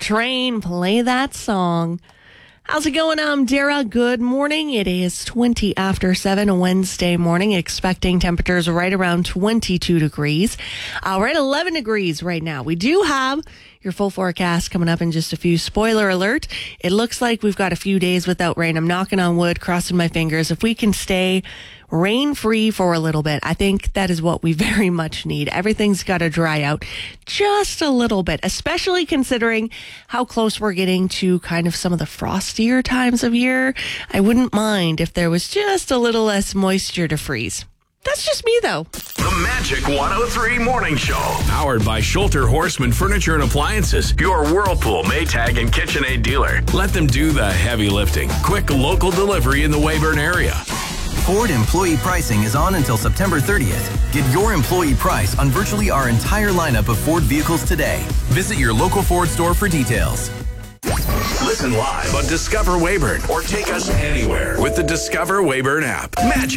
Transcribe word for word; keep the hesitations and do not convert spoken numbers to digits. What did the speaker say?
Train, play that song. How's it going? I'm Dara. Good morning. It is twenty after seven, a Wednesday morning, expecting temperatures right around twenty-two degrees. Uh, we're at eleven degrees right now. We do have your full forecast coming up in just a few. Spoiler alert, it looks like we've got a few days without rain. I'm knocking on wood, crossing my fingers. If we can stay rain-free for a little bit, I think that is what we very much need. Everything's got to dry out just a little bit, especially considering how close we're getting to kind of some of the frostier times of year. I wouldn't mind if there was just a little less moisture to freeze. That's just me, though. The Magic one oh three Morning Show. Powered by Schulter Horseman Furniture and Appliances. Your Whirlpool, Maytag, and KitchenAid dealer. Let them do the heavy lifting. Quick local delivery in the Weyburn area. Ford employee pricing is on until September thirtieth. Get your employee price on virtually our entire lineup of Ford vehicles today. Visit your local Ford store for details. Listen live on Discover Weyburn or take us anywhere with the Discover Weyburn app. Magic